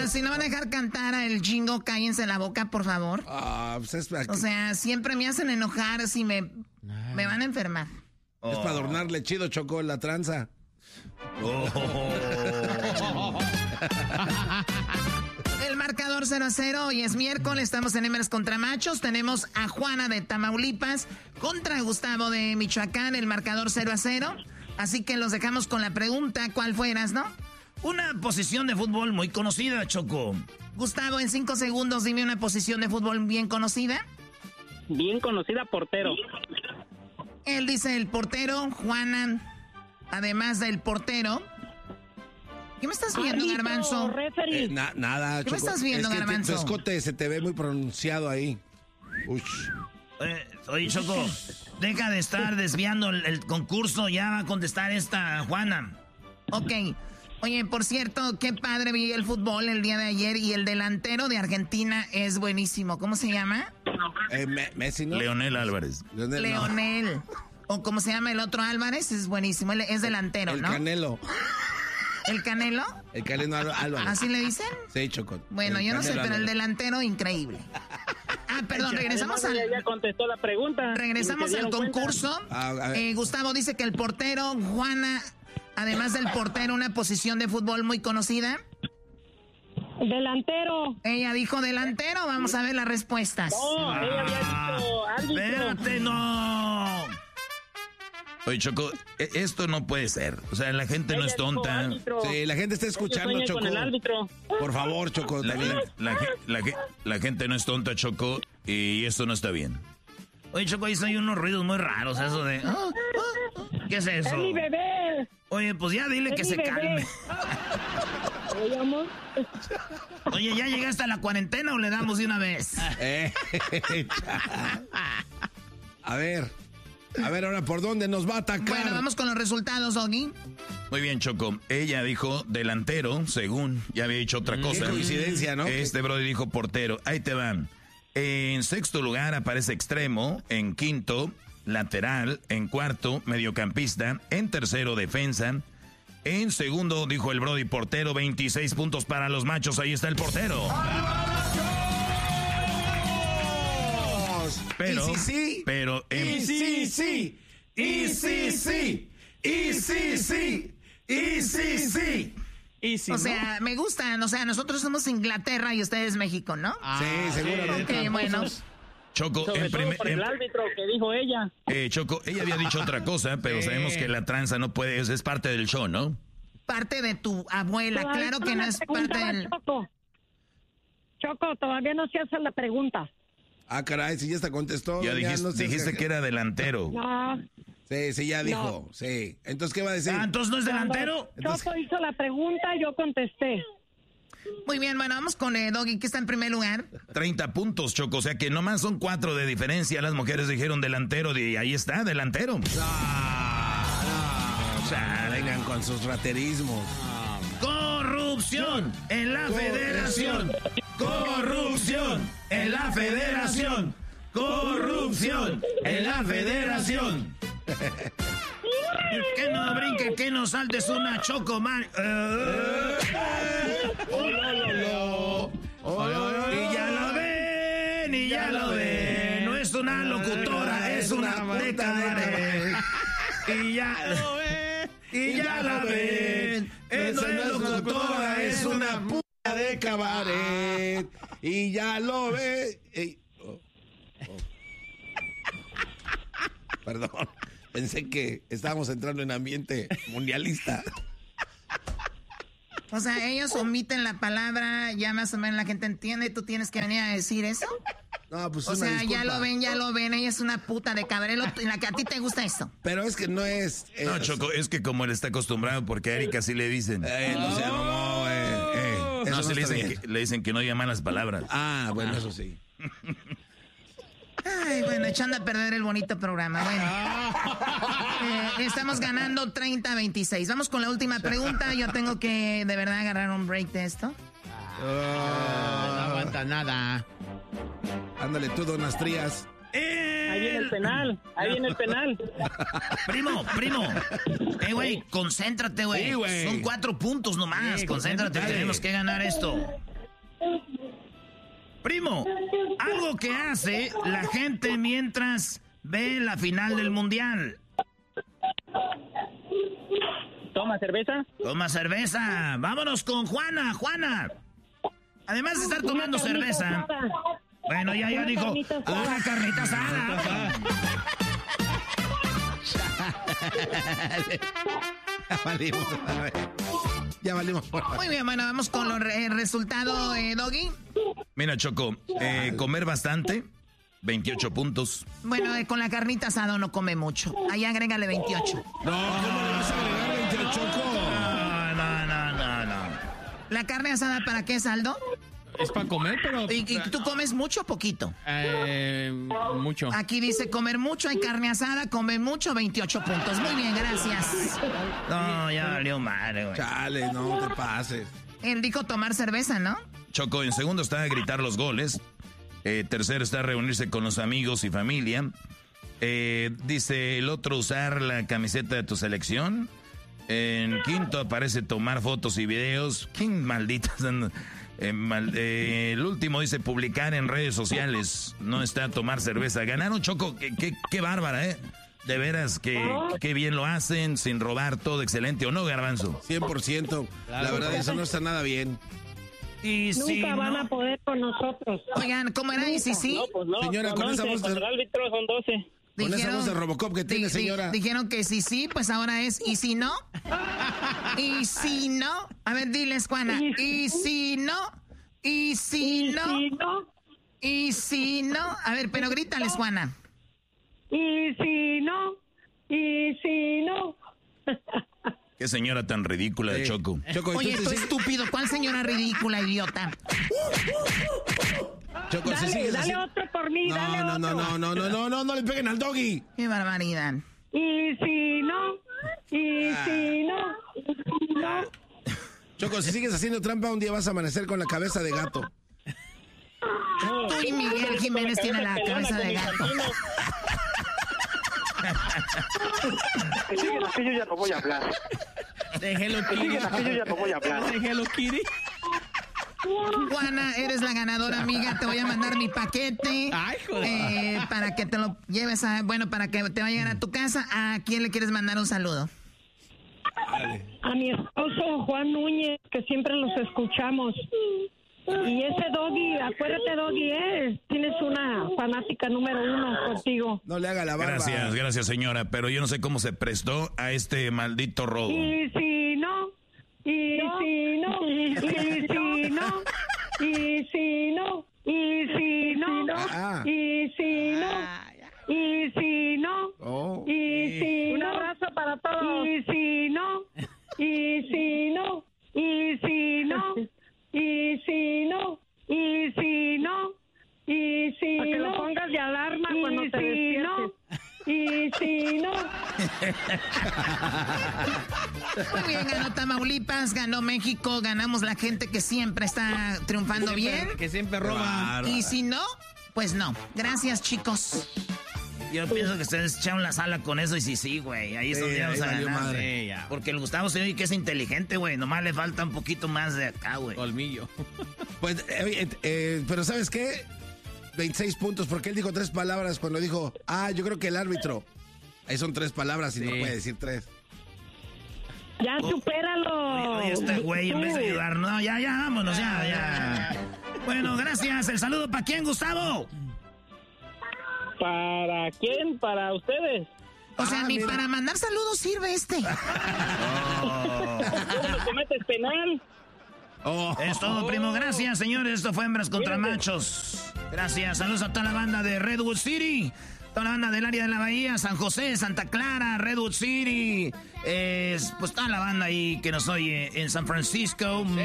Oigan, si no van a dejar cantar a el Jingo, cállense la boca, por favor. O sea, siempre me hacen enojar si me van a enfermar. Es para adornarle chido, Choco, la tranza. El marcador 0-0, hoy es miércoles, estamos en Hembras contra Machos. Tenemos a Juana de Tamaulipas contra Gustavo de Michoacán, el marcador 0-0. Así que los dejamos con la pregunta, ¿cuál fueras, no? Una posición de fútbol muy conocida, Choco. Gustavo, en 5 segundos dime una posición de fútbol bien conocida. Bien conocida, portero. Él dice el portero. Juana, además del portero. ¿Qué me estás viendo, Garbanzo? Nada, ¿Qué Choco. me estás viendo, es que Garbanzo? Tu escote se te ve muy pronunciado ahí. Oye, Choco, deja de estar desviando el concurso. Ya va a contestar esta Juana. Ok. Oye, por cierto, qué padre vi el fútbol el día de ayer y el delantero de Argentina es buenísimo. ¿Cómo se llama? Messi, ¿no? Leonel Álvarez. Leonel. O ¿cómo se llama el otro Álvarez? Es buenísimo. Él es delantero, ¿no? El Canelo. ¿El Canelo? El Canelo Álvarez. ¿Así le dicen? Sí, Choco. Bueno, yo no sé, pero el delantero, increíble. Perdón, regresamos al... Ya contestó la pregunta. Regresamos al concurso. Gustavo dice que el portero, Juana, además del portero, una posición de fútbol muy conocida. Delantero. Ella dijo delantero, vamos a ver las respuestas. No, ella había dicho árbitro. Espérate, no. Oye, Choco, esto no puede ser. O sea, la gente no es tonta. Sí, la gente está escuchando, Choco. Con el árbitro. Por favor, Choco. La gente no es tonta, Choco, y esto no está bien. Oye, Choco, ahí hay unos ruidos muy raros, eso de... ¿Qué es eso? ¡Es mi bebé! Oye, pues ya dile que se calme. Oye, amor. Oye, ¿ya llegaste a la cuarentena o le damos de una vez? A ver, ahora, ¿por dónde nos va a atacar? Bueno, vamos con los resultados, Doggy. Muy bien, Choco. Ella dijo delantero, según ya había dicho otra cosa. Qué coincidencia, ¿no? Este brody dijo portero. Ahí te van. En sexto lugar aparece extremo. En quinto, lateral. En cuarto, mediocampista. En tercero, defensa. En segundo, dijo el brody portero. 26 puntos para los Machos. Ahí está el portero. Pero, y sí, pero, y sí, sí, y sí, sí, y sí, sí, y sí, sí. Y si o sea, me gustan, o sea, nosotros somos Inglaterra y ustedes México, ¿no? Sí, seguramente. Ok, bueno. Choco, sobre todo por el árbitro que dijo ella. Choco, ella había dicho otra cosa, pero sabemos que la tranza no puede, es parte del show, ¿no? Parte de tu abuela, claro que no es parte del... Choco, todavía no se hace la pregunta. Ah, caray, si ya hasta contestó. Ya dijiste que era delantero. No. Sí, ya dijo, sí. Entonces, ¿qué va a decir? ¿Entonces no es delantero? Choco hizo la pregunta, yo contesté. Muy bien, bueno, vamos con Doggy, que está en primer lugar. 30 puntos, Choco, o sea que nomás son 4 de diferencia. Las mujeres dijeron delantero y ahí está, delantero. O sea, vengan con sus raterismos. Corrupción en la federación. Corrupción en la federación. Corrupción en la federación. Que no brinque, que no saltes una Choco, man. Y ya lo ven, y ya lo ven. No es una locutora, es una de cabaret. Y ya lo ven, y ya la ven. No es locutora, es una puta de cabaret. Y ya lo ve. Perdón. Pensé que estábamos entrando en ambiente mundialista. O sea, ellos omiten la palabra, ya más o menos la gente entiende, ¿tú tienes que venir a decir eso? No, pues o sea, disculpa. ya lo ven, ella es una puta de cabrero, en la que a ti te gusta eso. Pero es que no es... No, Choco, es que como él está acostumbrado, porque a Erika sí le dicen... No se mamó, No, sí le dicen que no diga malas palabras. Ah, bueno, eso sí. Ay, bueno, echando a perder el bonito programa. Bueno, estamos ganando 30-26. Vamos con la última pregunta. Yo tengo que, de verdad, agarrar un break de esto. No aguanta nada. Ándale tú, don Astrías. Ahí viene el penal, ahí viene el penal. Primo. Güey, concéntrate, güey. Sí, son 4 puntos nomás. Sí, concéntrate, tenemos que ganar esto. Primo, algo que hace la gente mientras ve la final del mundial. ¿Toma cerveza? Toma cerveza. Vámonos con Juana. Juana. Además de estar tomando cerveza. Bueno, ya dijo. Una carnita asada. Ya valimos. Muy bien, bueno, vamos con los resultados, Doggy. Mira, Choco, comer bastante, 28 puntos. Bueno, con la carnita asada no come mucho. Ahí agrégale 28. No, ¿cómo le vas a agregar 28, Choco? No. ¿La carne asada para qué, Aldo? Es para comer, pero... ¿Y tú comes mucho o poquito? Mucho. Aquí dice comer mucho, hay carne asada, comer mucho, 28 puntos. Muy bien, gracias. No, ya valió madre, güey. Chale, no te pases. Él dijo tomar cerveza, ¿no? Choco, en segundo está a gritar los goles. Tercero está a reunirse con los amigos y familia. Dice el otro usar la camiseta de tu selección. En quinto aparece tomar fotos y videos. ¿Quién malditas? El último dice publicar en redes sociales. No está a tomar cerveza. Ganaron, Choco. Qué bárbara, ¿eh? De veras, qué bien lo hacen, sin robar, todo excelente. ¿O no, Garbanzo? 100%. La verdad, eso no está nada bien. Y Nunca van a poder con nosotros. Oigan, ¿cómo era? ¿Y si sí? No, pues no. Señora, son con esa 11, voz de- con el árbitro son 12. Con esa voz de Robocop que tiene, señora. Dijeron que sí, pues ahora es ¿y si no? ¿Y si no? A ver, diles, Juana. ¿Y si no? ¿Y si no? ¿Y si no? ¿Y si no? A ver, pero grítales, Juana. ¿Y si no? ¿Y si no? Qué señora tan ridícula de Choco. Choco, Oye, tú tú estúpido. ¿Cuál señora ridícula, idiota? Choco, si Dale, sigues dale así... otro por mí, dale otro. No le peguen al doggy. Qué barbaridad. ¿Y si no? ¿Y si no? ¿Y si no? Choco, si sigues haciendo trampa, un día vas a amanecer con la cabeza de gato. Tú y Miguel Jiménez tienen la cabeza de gato. Que siguen así, yo ya no voy a hablar. Déjelo, Que siguen así, yo ya no voy a hablar. Déjelo, Kiri. Juana, eres la ganadora, amiga. Te voy a mandar mi paquete. Ay, joder. Para que te lo lleves para que te vaya a llegar a tu casa. ¿A quién le quieres mandar un saludo? A mi esposo Juan Núñez, que siempre los escuchamos. Y ese Doggy, acuérdate Doggy, tienes una fanática número 1 contigo. No le haga la barba. Gracias, señora. Pero yo no sé cómo se prestó a este maldito robo. Y si no, y si no, y si no, y si no, y si no, Ah. y si no, y si no, Oh. y si no. Un abrazo para todos. Y si no, y si no, y si no, y si no, y si no, y si no. Para que lo pongas de alarma cuando te despiertes. Y si no. Muy bien, ganó Tamaulipas, ganó México, ganamos la gente que siempre está triunfando bien. Que siempre roba. Y si no, pues no. Gracias, chicos. Yo pienso que ustedes echaron la sala con eso y sí, güey. Ahí es donde vamos a valió ganar. madre. Sí, ya. Porque el Gustavo se oye que es inteligente, güey. Nomás le falta un poquito más de acá, güey. Colmillo. Pues, pero ¿sabes qué? 26 puntos, porque él dijo 3 palabras cuando dijo, yo creo que el árbitro. Ahí son 3 palabras y no Sí. puede decir 3. Ya supéralo. Oye, este güey, en vez de ayudar, no, ya, vámonos, ya. Bueno, gracias. El saludo para quién, Gustavo. ¿Para quién? Para ustedes. O sea, ni mira. para mandar saludos sirve este. ¿Cómo me cometes penal? Es todo, primo. Gracias, señores. Esto fue Hembras contra Machos. Gracias. Saludos a toda la banda de Redwood City. Toda la banda del área de la Bahía, San José, Santa Clara, Redwood City. Pues toda la banda ahí que nos oye en San Francisco.